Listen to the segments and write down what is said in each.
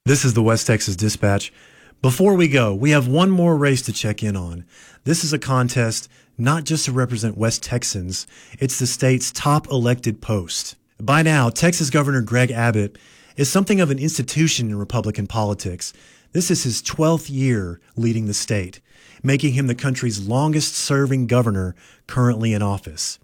This is the West Texas Dispatch. Before we go, we have one more race to check in on. This is a contest not just to represent West Texans, it's the state's top elected post. By now, Texas Governor Greg Abbott is something of an institution in Republican politics. This is his 12th year leading the state, making him the country's longest-serving governor currently in office.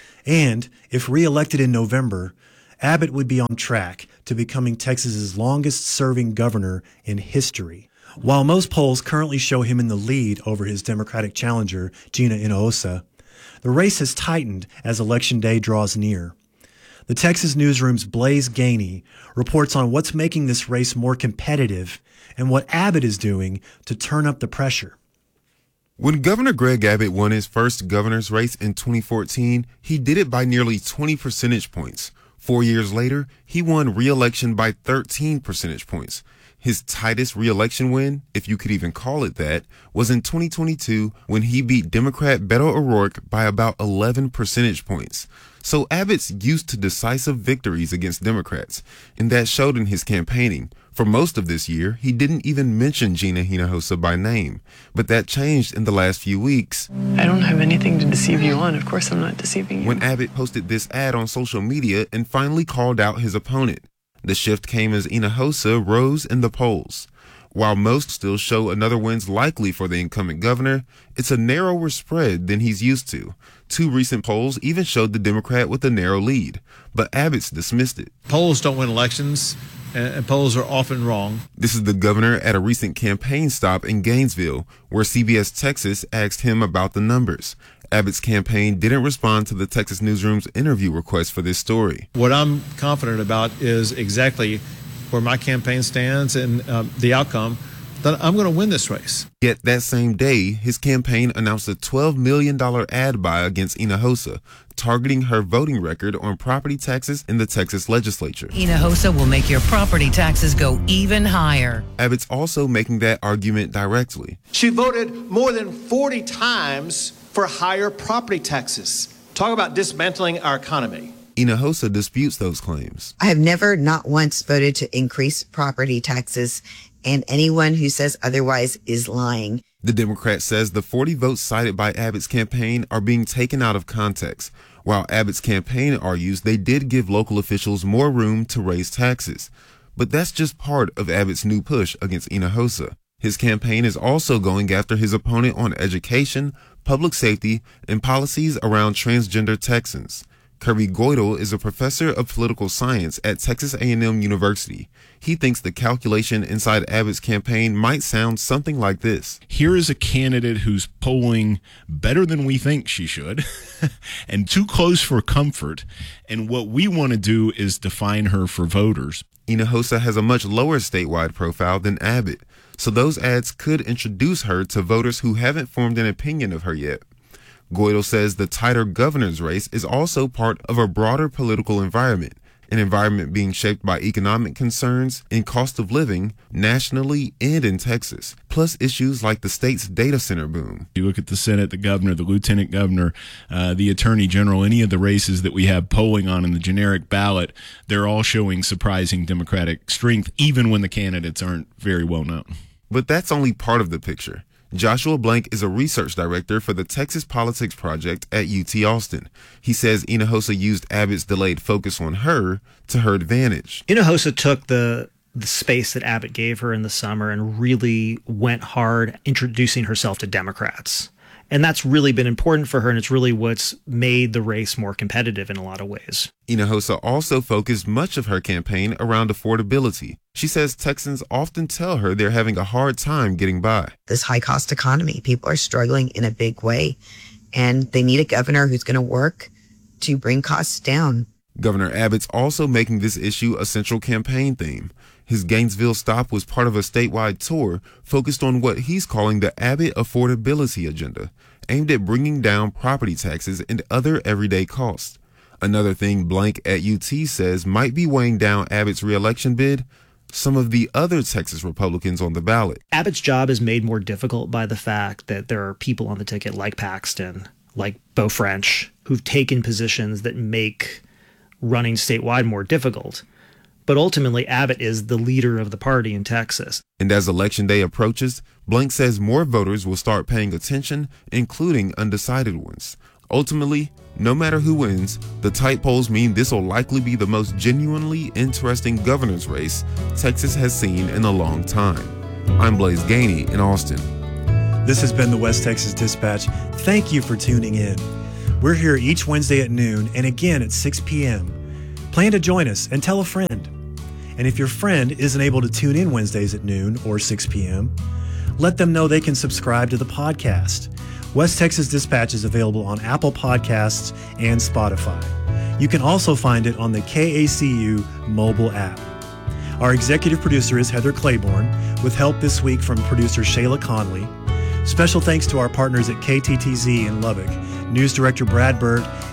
And if re-elected in November, Abbott would be on track to becoming Texas's longest-serving governor in history. While most polls currently show him in the lead over his Democratic challenger, Gina Hinojosa, the race has tightened as Election Day draws near. The Texas Newsroom's Blaise Gainey reports on what's making this race more competitive and what Abbott is doing to turn up the pressure. When Governor Greg Abbott won his first governor's race in 2014, he did it by nearly 20 percentage points. 4 years later, he won re-election by 13 percentage points. His tightest re-election win, if you could even call it that, was in 2022 when he beat Democrat Beto O'Rourke by about 11 percentage points. So Abbott's used to decisive victories against Democrats, and that showed in his campaigning. For most of this year, he didn't even mention Gina Hinojosa by name, but that changed in the last few weeks. I don't have anything to deceive you on. Of course I'm not deceiving you. When Abbott posted this ad on social media and finally called out his opponent. The shift came as Hinojosa rose in the polls. While most still show another win's likely for the incumbent governor, it's a narrower spread than he's used to. 2 recent polls even showed the Democrat with a narrow lead, but Abbott's dismissed it. Polls don't win elections, and polls are often wrong. This is the governor at a recent campaign stop in Gainesville, where CBS Texas asked him about the numbers. Abbott's campaign didn't respond to the Texas Newsroom's interview request for this story. What I'm confident about is exactly where my campaign stands and the outcome, that I'm going to win this race. Yet that same day, his campaign announced a $12 million ad buy against Hinojosa, targeting her voting record on property taxes in the Texas legislature. Hinojosa will make your property taxes go even higher. Abbott's also making that argument directly. She voted more than 40 times for higher property taxes. Talk about dismantling our economy. Hinojosa disputes those claims. I have never, not once, voted to increase property taxes, and anyone who says otherwise is lying. The Democrat says the 40 votes cited by Abbott's campaign are being taken out of context. While Abbott's campaign argues they did give local officials more room to raise taxes. But that's just part of Abbott's new push against Hinojosa. His campaign is also going after his opponent on education, public safety, and policies around transgender Texans. Kirby Goidel is a professor of political science at Texas A&M University. He thinks the calculation inside Abbott's campaign might sound something like this. Here is a candidate who's polling better than we think she should and too close for comfort. And what we want to do is define her for voters. Hinojosa has a much lower statewide profile than Abbott, so those ads could introduce her to voters who haven't formed an opinion of her yet. Goidel says the tighter governor's race is also part of a broader political environment, an environment being shaped by economic concerns and cost of living nationally and in Texas, plus issues like the state's data center boom. You look at the Senate, the governor, the lieutenant governor, the attorney general, any of the races that we have polling on in the generic ballot, they're all showing surprising Democratic strength, even when the candidates aren't very well known. But that's only part of the picture. Joshua Blank is a research director for the Texas Politics Project at UT Austin. He says Hinojosa used Abbott's delayed focus on her to her advantage. Hinojosa took the space that Abbott gave her in the summer and really went hard introducing herself to Democrats. And that's really been important for her, and it's really what's made the race more competitive in a lot of ways. Hinojosa also focused much of her campaign around affordability. She says Texans often tell her they're having a hard time getting by. This high-cost economy, people are struggling in a big way, and they need a governor who's going to work to bring costs down. Governor Abbott's also making this issue a central campaign theme. His Gainesville stop was part of a statewide tour focused on what he's calling the Abbott affordability agenda, aimed at bringing down property taxes and other everyday costs. Another thing Blank at UT says might be weighing down Abbott's reelection bid, some of the other Texas Republicans on the ballot. Abbott's job is made more difficult by the fact that there are people on the ticket like Paxton, like Beau French, who've taken positions that make running statewide more difficult. But ultimately, Abbott is the leader of the party in Texas. And as Election Day approaches, Blank says more voters will start paying attention, including undecided ones. Ultimately, no matter who wins, the tight polls mean this will likely be the most genuinely interesting governor's race Texas has seen in a long time. I'm Blaze Gainey in Austin. This has been the West Texas Dispatch. Thank you for tuning in. We're here each Wednesday at noon and again at 6 p.m. Plan to join us and tell a friend. And if your friend isn't able to tune in Wednesdays at noon or 6 p.m., let them know they can subscribe to the podcast. West Texas Dispatch is available on Apple Podcasts and Spotify. You can also find it on the KACU mobile app. Our executive producer is Heather Claiborne, with help this week from producer Shayla Conley. Special thanks to our partners at KTTZ in Lubbock, News Director Brad Burt,